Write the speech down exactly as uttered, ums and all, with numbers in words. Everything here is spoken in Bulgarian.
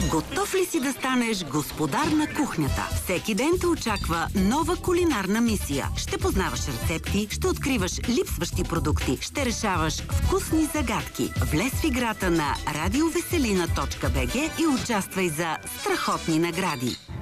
Готов ли си да станеш господар на кухнята? Всеки ден те очаква нова кулинарна мисия. Ще познаваш рецепти, ще откриваш липсващи продукти, ще решаваш вкусни загадки. Влез в играта на радиовеселина точка бг и участвай за страхотни награди.